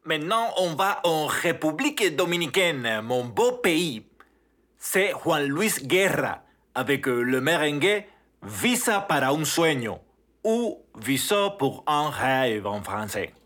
Maintenant, on va en République dominicaine, mon beau pays. C'est Juan Luis Guerra avec le merengue Visa para un sueño ou Visa pour un rêve en français.